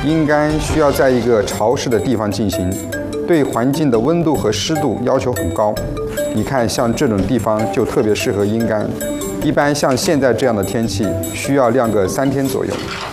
阴干需要在一个潮湿的地方进行，对环境的温度和湿度要求很高。你看，像这种地方就特别适合阴干。一般像现在这样的天气，需要晾个3天左右。